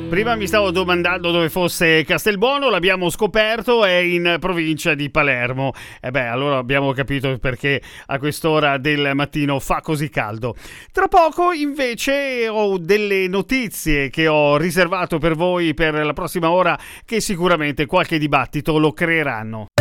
Prima mi stavo domandando dove fosse Castelbuono, l'abbiamo scoperto, è in provincia di Palermo. E beh, allora abbiamo capito perché a quest'ora del mattino fa così caldo. Tra poco invece ho delle notizie che ho riservato per voi per la prossima ora che sicuramente qualche dibattito lo creeranno.